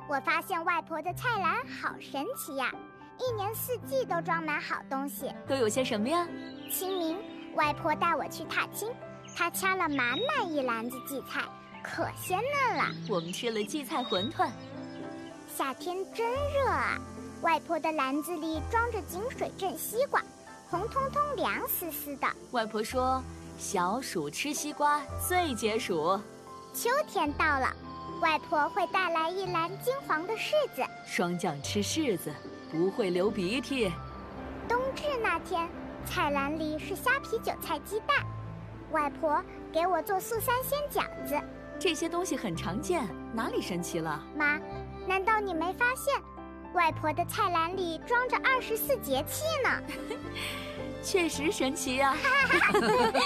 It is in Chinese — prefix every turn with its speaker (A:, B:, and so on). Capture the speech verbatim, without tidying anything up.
A: 我发现外婆的菜篮好神奇呀，一年四季都装满好东西。
B: 都有些什么呀？
A: 清明，外婆带我去踏青，她掐了满满一篮子荠菜，可鲜嫩了。
B: 我们吃了荠菜馄饨。
A: 夏天真热啊，外婆的篮子里装着井水镇西瓜，红彤彤凉丝丝的。
B: 外婆说，小暑吃西瓜最解暑。
A: 秋天到了，外婆会带来一篮金黄的柿子，
B: 霜降吃柿子不会流鼻涕。
A: 冬至那天，菜篮里是虾皮韭菜鸡蛋，外婆给我做素三鲜饺子。
B: 这些东西很常见，哪里神奇了？
A: 妈，难道你没发现外婆的菜篮里装着二十四节气呢？
B: 确实神奇呀、啊！